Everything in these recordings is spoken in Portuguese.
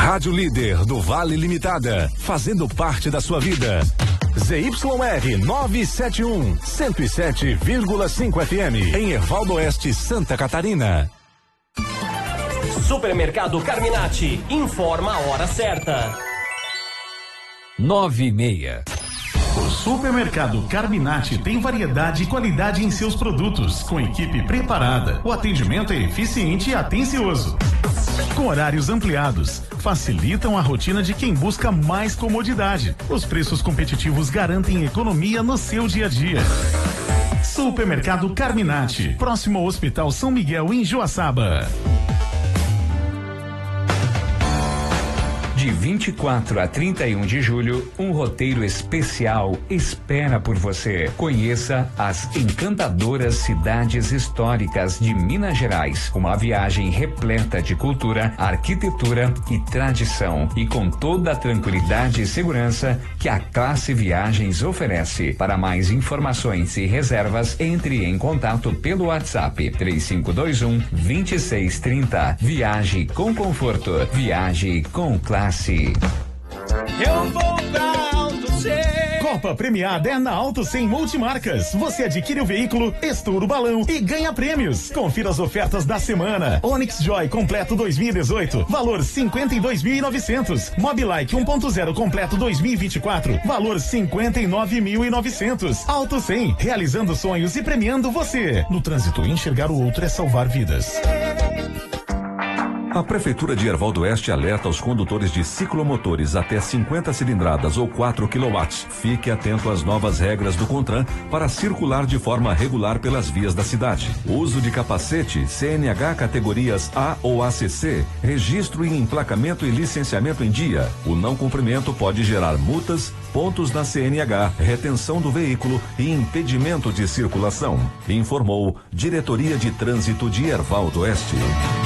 Rádio Líder do Vale Limitada, fazendo parte da sua vida. ZYR 971, 107,5 FM, em Ervaldo Oeste, Santa Catarina. Supermercado Carminati, informa a hora certa. 9:30. O Supermercado Carminati tem variedade e qualidade em seus produtos, com equipe preparada. O atendimento é eficiente e atencioso. Com horários ampliados, facilitam a rotina de quem busca mais comodidade. Os preços competitivos garantem economia no seu dia a dia. Supermercado Carminati, próximo ao Hospital São Miguel, em Joaçaba. De 24 a 31 de julho, um roteiro especial espera por você. Conheça as encantadoras cidades históricas de Minas Gerais. Uma viagem repleta de cultura, arquitetura e tradição. E com toda a tranquilidade e segurança que a Classe Viagens oferece. Para mais informações e reservas, entre em contato pelo WhatsApp 3521-2630. Viaje com conforto. Viaje com classe. Eu vou pra Auto 100. Copa premiada é na Auto 100 Multimarcas. Você adquire o veículo, estoura o balão e ganha prêmios. Confira as ofertas da semana. Onix Joy completo 2018, valor 52.900. Mobilike 1.0 completo 2024, valor 59.900. Auto 100, realizando sonhos e premiando você. No trânsito, enxergar o outro é salvar vidas. A Prefeitura de Ervaldo Oeste alerta os condutores de ciclomotores até 50 cilindradas ou 4 kW. Fique atento às novas regras do CONTRAN para circular de forma regular pelas vias da cidade. Uso de capacete, CNH categorias A ou ACC, registro e emplacamento e licenciamento em dia. O não cumprimento pode gerar multas, pontos na CNH, retenção do veículo e impedimento de circulação. Informou Diretoria de Trânsito de Ervaldo Oeste.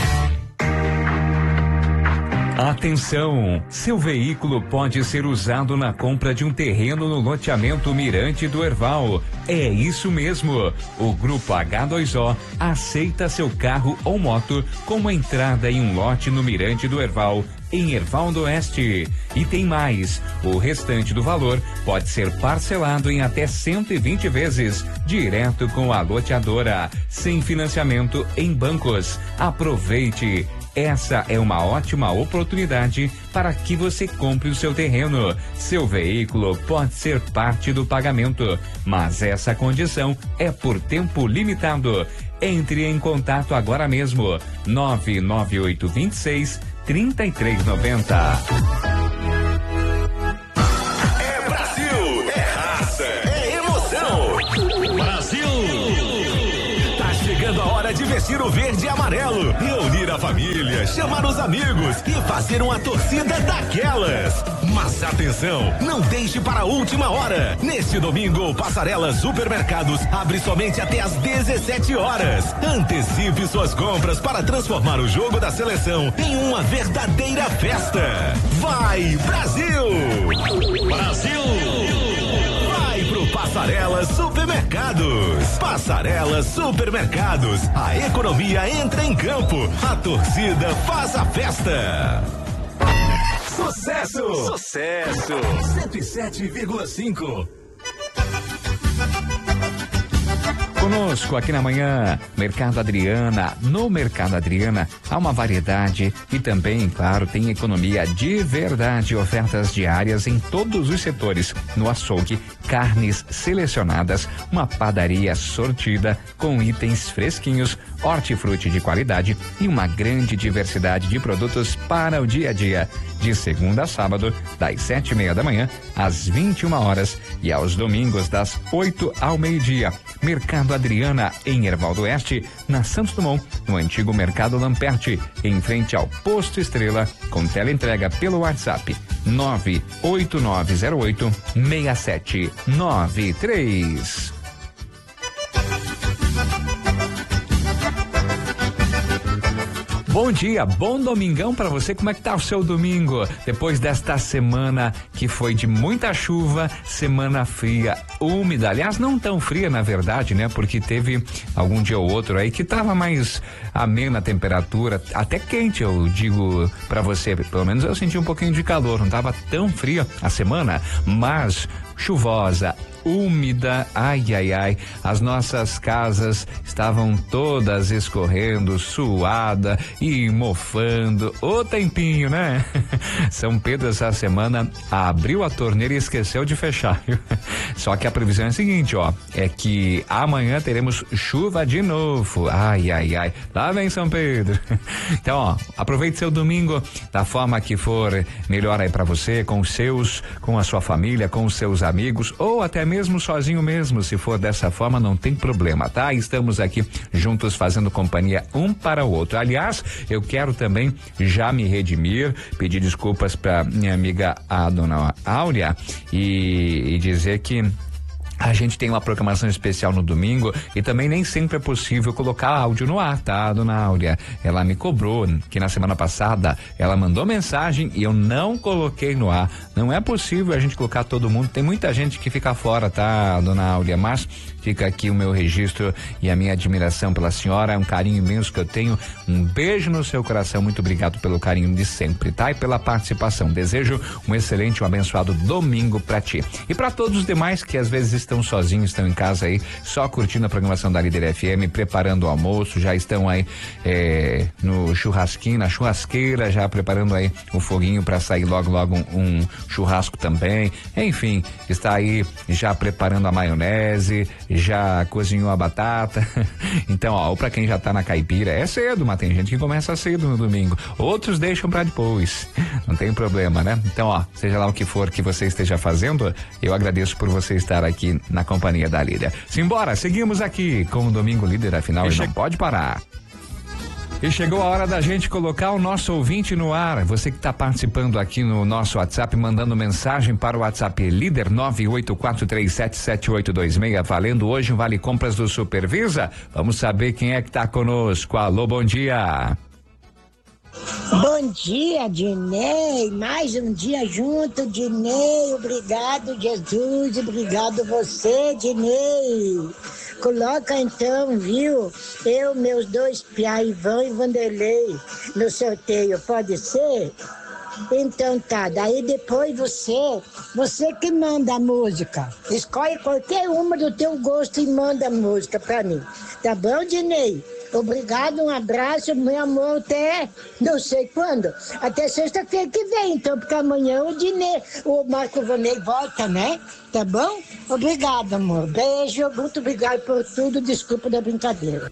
Atenção! Seu veículo pode ser usado na compra de um terreno no loteamento Mirante do Erval. É isso mesmo! O Grupo H2O aceita seu carro ou moto como entrada em um lote no Mirante do Erval, em Ervaldo Oeste. E tem mais, o restante do valor pode ser parcelado em até 120 vezes, direto com a loteadora, sem financiamento em bancos. Aproveite! Essa é uma ótima oportunidade para que você compre o seu terreno. Seu veículo pode ser parte do pagamento, mas essa condição é por tempo limitado. Entre em contato agora mesmo. 99826 3390. É Brasil, é raça, é emoção. Brasil! Tá chegando a hora de vestir o verde e amarelo, reunir a família, chamar os amigos e fazer uma torcida daquelas. Mas atenção, não deixe para a última hora. Neste domingo, o Passarela Supermercados abre somente até às 17 horas. Antecipe suas compras para transformar o jogo da seleção em uma verdadeira festa. Vai, Brasil! Brasil! Vai pro Passarela Supermercados. Passarela Supermercados. A economia entra em campo. A torcida faz a festa. Sucesso! Sucesso! 107,5. Conosco aqui na manhã, Mercado Adriana. No Mercado Adriana há uma variedade e também, claro, tem economia de verdade, ofertas diárias em todos os setores. No açougue, carnes selecionadas, uma padaria sortida com itens fresquinhos, hortifruti de qualidade e uma grande diversidade de produtos para o dia a dia. De segunda a sábado, das 7:30 da manhã às 21 horas e aos domingos das 8 ao meio-dia. Mercado Adriana, em Ervaldo Oeste, na Santos Dumont, no antigo Mercado Lamperti, em frente ao Posto Estrela, com teleentrega pelo WhatsApp 98908-6793. Bom dia, bom domingão pra você. Como é que tá o seu domingo? Depois desta semana que foi de muita chuva, semana fria, úmida. Aliás, não tão fria na verdade, né? Porque teve algum dia ou outro aí que tava mais amena a temperatura, até quente, eu digo pra você. Pelo menos eu senti um pouquinho de calor, não tava tão fria a semana, mas chuvosa, úmida, ai, ai, ai, as nossas casas estavam todas escorrendo, suada e mofando, ô tempinho, né? São Pedro essa semana abriu a torneira e esqueceu de fechar. Só que a previsão é a seguinte, ó, é que amanhã teremos chuva de novo, ai, ai, ai, lá vem São Pedro. Então, ó, aproveite seu domingo da forma que for melhor aí pra você, com os seus, com a sua família, com os seus amigos, ou até mesmo sozinho mesmo, se for dessa forma não tem problema, tá? Estamos aqui juntos fazendo companhia um para o outro. Aliás, eu quero também já me redimir, pedir desculpas pra minha amiga a dona Áurea e dizer que a gente tem uma programação especial no domingo e também nem sempre é possível colocar áudio no ar, tá, dona Áurea? Ela me cobrou que na semana passada ela mandou mensagem e eu não coloquei no ar. Não é possível a gente colocar todo mundo, tem muita gente que fica fora, tá, dona Áurea? Mas fica aqui o meu registro e a minha admiração pela senhora, é um carinho imenso que eu tenho. Um beijo no seu coração, muito obrigado pelo carinho de sempre, tá? E pela participação. Desejo um excelente, um abençoado domingo pra ti. E pra todos os demais que às vezes estão sozinhos, estão em casa aí, só curtindo a programação da Líder FM, preparando o almoço, já estão aí no churrasquinho, na churrasqueira, já preparando aí o foguinho pra sair logo um churrasco também. Enfim, está aí já preparando a maionese, já cozinhou a batata. Então, ó, pra quem já tá na caipira, é cedo, mas tem gente que começa cedo no domingo. Outros deixam pra depois. Não tem problema, né? Então, ó, seja lá o que for que você esteja fazendo, eu agradeço por você estar aqui na companhia da Líder. Simbora, seguimos aqui com o Domingo Líder, afinal, e não pode parar. E chegou a hora da gente colocar o nosso ouvinte no ar. Você que está participando aqui no nosso WhatsApp, mandando mensagem para o WhatsApp Líder 984377826, valendo hoje um Vale Compras do Supervisa. Vamos saber quem é que está conosco. Alô, bom dia. Bom dia, Dinei, mais um dia junto, Dinei, obrigado Jesus, obrigado você, Dinei. Coloca então, viu, eu, meus dois piá, Ivan e Vanderlei, no sorteio, pode ser? Então tá, daí depois você que manda a música, escolhe qualquer uma do teu gosto e manda a música pra mim, tá bom, Dinei? Obrigado, um abraço, meu amor, até não sei quando, até sexta-feira que vem, então, porque amanhã o Marco Vonei volta, né? Tá bom? Obrigado, amor, beijo, muito obrigado por tudo, desculpa da brincadeira.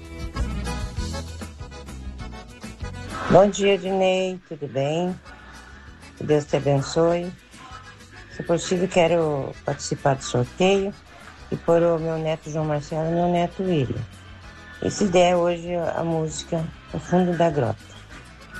Bom dia, Dinei, tudo bem? Que Deus te abençoe. Se possível, quero participar do sorteio e pôr o meu neto João Marcelo e meu neto William. E se der hoje a música O Fundo da Grota.